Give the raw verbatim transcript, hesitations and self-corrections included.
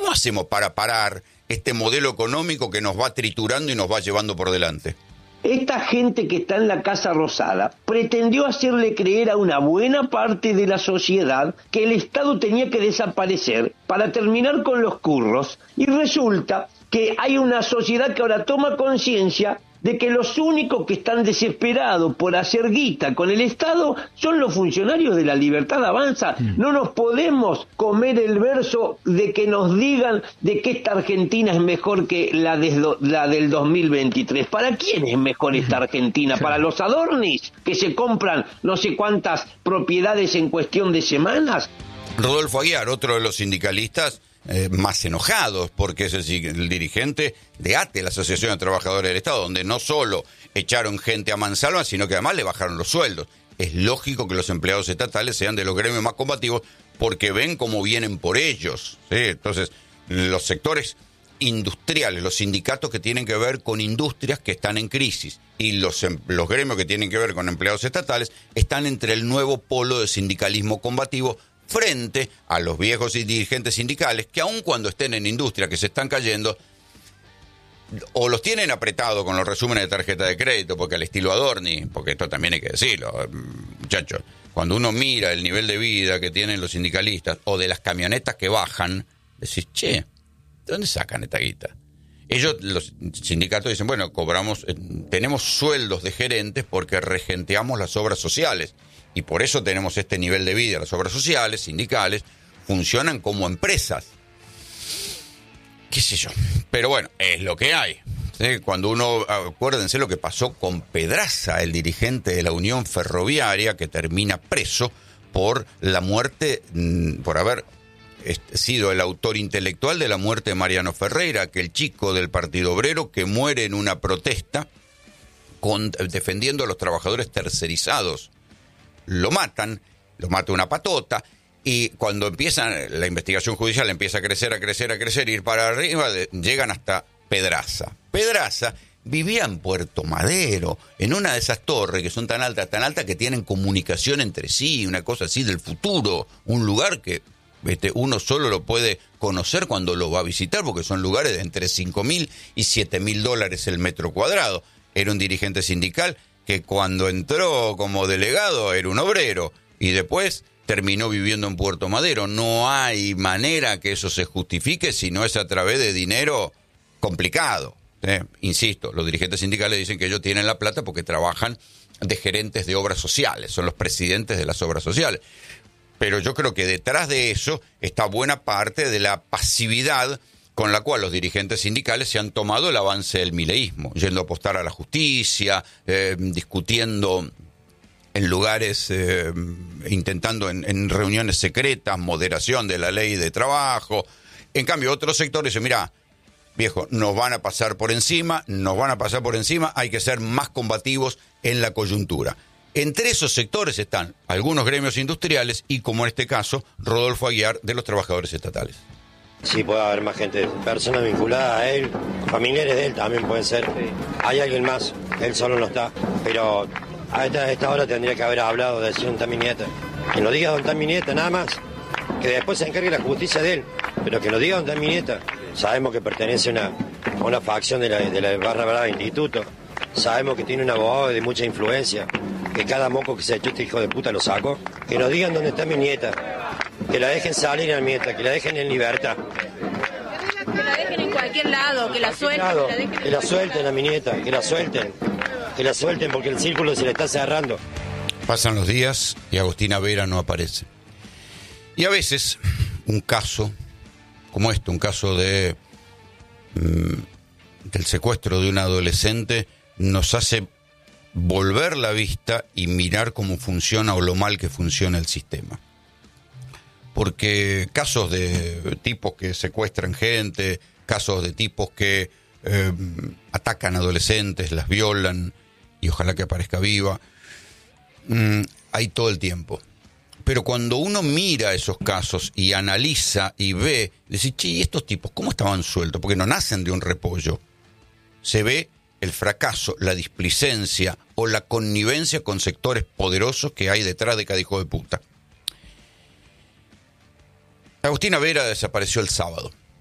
¿Cómo hacemos para parar este modelo económico que nos va triturando y nos va llevando por delante? Esta gente que está en la Casa Rosada pretendió hacerle creer a una buena parte de la sociedad que el Estado tenía que desaparecer para terminar con los curros, y resulta que hay una sociedad que ahora toma conciencia de que los únicos que están desesperados por hacer guita con el Estado son los funcionarios de La Libertad Avanza. No nos podemos comer el verso de que nos digan de que esta Argentina es mejor que la, de, la del dos mil veintitrés. ¿Para quién es mejor esta Argentina? ¿Para los Adornis, que se compran no sé cuántas propiedades en cuestión de semanas? Rodolfo Aguiar, otro de los sindicalistas Eh, más enojados, porque es el, el dirigente de A T E, la Asociación de Trabajadores del Estado, donde no solo echaron gente a mansalva, sino que además le bajaron los sueldos. Es lógico que los empleados estatales sean de los gremios más combativos, porque ven cómo vienen por ellos, ¿sí? Entonces, los sectores industriales, los sindicatos que tienen que ver con industrias que están en crisis, y los, los gremios que tienen que ver con empleados estatales, están entre el nuevo polo de sindicalismo combativo, frente a los viejos dirigentes sindicales que aun cuando estén en industria que se están cayendo, o los tienen apretado con los resúmenes de tarjeta de crédito, porque al estilo Adorni, porque esto también hay que decirlo, muchachos, cuando uno mira el nivel de vida que tienen los sindicalistas, o de las camionetas que bajan, decís, che, ¿de dónde sacan esta guita? Ellos, los sindicatos, dicen, bueno, cobramos, eh, tenemos sueldos de gerentes porque regenteamos las obras sociales. Y por eso tenemos este nivel de vida. Las obras sociales, sindicales, funcionan como empresas. Qué sé yo. Pero bueno, es lo que hay. ¿Sí? Cuando uno, acuérdense lo que pasó con Pedraza, el dirigente de la Unión Ferroviaria, que termina preso por la muerte, por haber sido el autor intelectual de la muerte de Mariano Ferreira, aquel chico del Partido Obrero que muere en una protesta con, defendiendo a los trabajadores tercerizados. Lo matan, lo mata una patota, y cuando empieza la investigación judicial, empieza a crecer, a crecer, a crecer, ir para arriba, de, llegan hasta Pedraza. Pedraza vivía en Puerto Madero, en una de esas torres que son tan altas, tan altas que tienen comunicación entre sí, una cosa así del futuro, un lugar que este, uno solo lo puede conocer cuando lo va a visitar, porque son lugares de entre cinco mil y siete mil dólares el metro cuadrado. Era un dirigente sindical que cuando entró como delegado era un obrero y después terminó viviendo en Puerto Madero. No hay manera que eso se justifique si no es a través de dinero complicado. Eh, insisto, los dirigentes sindicales dicen que ellos tienen la plata porque trabajan de gerentes de obras sociales, son los presidentes de las obras sociales. Pero yo creo que detrás de eso está buena parte de la pasividad con la cual los dirigentes sindicales se han tomado el avance del mileísmo, yendo a apostar a la justicia, eh, discutiendo en lugares, eh, intentando en, en reuniones secretas, moderación de la ley de trabajo. En cambio, otros sectores dicen, mirá, viejo, nos van a pasar por encima, nos van a pasar por encima, hay que ser más combativos en la coyuntura. Entre esos sectores están algunos gremios industriales y, como en este caso, Rodolfo Aguiar, de los trabajadores estatales. Sí, puede haber más gente, personas vinculadas a él, familiares de él también pueden ser. Hay alguien más, él solo no está, pero a esta, a esta hora tendría que haber hablado de decir don Tami Nieta. Que lo diga don Tami Nieta, nada más, que después se encargue la justicia de él, pero que lo diga don Tami Nieta. Sabemos que pertenece a una, a una facción de la, de la Barra Brava Instituto, sabemos que tiene un abogado de mucha influencia, que cada moco que se echó este hijo de puta lo sacó. Que nos digan dónde está mi nieta, que la dejen salir a mi nieta, que la dejen en libertad. Que la dejen en cualquier lado, que la suelten. Lado, que la, dejen que la suelten a mi nieta, que la suelten, que la suelten porque el círculo se le está cerrando. Pasan los días y Agustina Vera no aparece. Y a veces un caso como este, un caso de mmm, del secuestro de un adolescente, nos hace volver la vista y mirar cómo funciona o lo mal que funciona el sistema. Porque casos de tipos que secuestran gente, casos de tipos que eh, atacan adolescentes, las violan, y ojalá que aparezca viva, mmm, hay todo el tiempo. Pero cuando uno mira esos casos y analiza y ve, dice, che, ¿y estos tipos cómo estaban sueltos? Porque no nacen de un repollo. Se ve el fracaso, la displicencia o la connivencia con sectores poderosos que hay detrás de cada hijo de puta. Agustina Vera desapareció el sábado.